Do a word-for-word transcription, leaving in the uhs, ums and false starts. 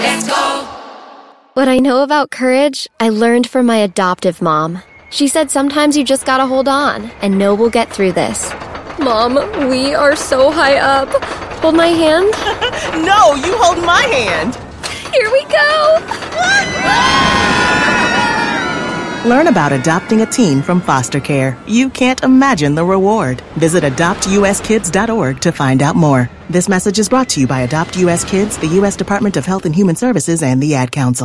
Let's go! What I know about courage, I learned from my adoptive mom. She said sometimes you just gotta hold on and know we'll get through this. Mom, we are so high up. Hold my hand. No, you hold my hand. Here we go. Learn about adopting a teen from foster care. You can't imagine the reward. Visit adopt u s kids dot org to find out more. This message is brought to you by Adopt U S Kids, the U S Department of Health and Human Services, and the Ad Council.